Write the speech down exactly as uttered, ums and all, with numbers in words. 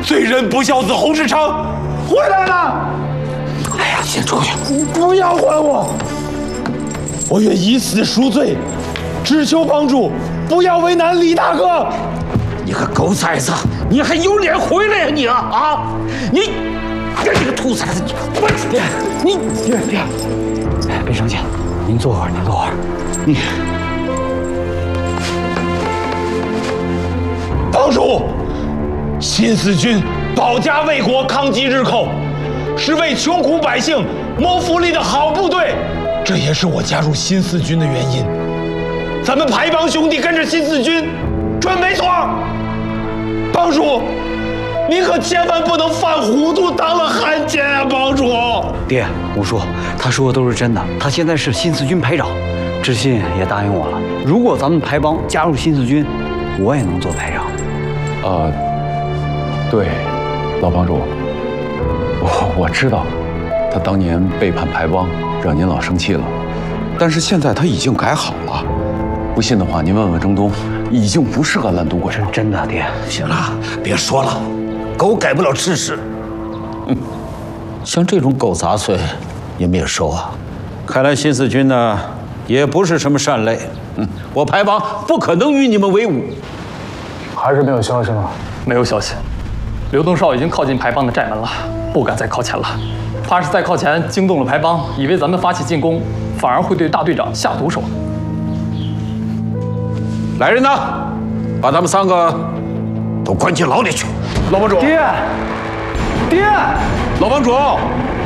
罪人不孝子洪世昌回来了。 哎呀，先出去！ 不要还我！我愿以死赎罪，只求帮助，不要为难李大哥。 你个狗崽子，你还有脸回来呀你啊啊！你，你这个兔崽子，你滚！ 爹，你爹爹，哎，别生气，您坐会儿，您坐会儿。 你， 帮主，新四军保家卫国、抗击日寇，是为穷苦百姓谋福利的好部队，这也是我加入新四军的原因。咱们排帮兄弟跟着新四军，准没错。帮主，您可千万不能犯糊涂，当了汉奸啊！帮主， 爹，我说，他说的都是真的。他现在是新四军排长，知信也答应我了，如果咱们排帮加入新四军，我也能做排长。 呃，对，老帮主，我我知道，他当年背叛排帮，让您老生气了，但是现在他已经改好了。不信的话，您问问征东，已经不是个烂赌鬼了。 真的，爹。 行了，别说了，狗改不了吃屎。哼，像这种狗杂碎，也没有收啊。看来新四军呢，也不是什么善类。嗯，我排帮不可能与你们为伍。 还是没有消息吗？ 没有消息。刘东少已经靠近排帮的寨门了，不敢再靠前了。怕是再靠前惊动了排帮，以为咱们发起进攻，反而会对大队长下毒手。 来人呐，把他们三个都关进牢里去。 老帮主， 爹，爹， 老帮主，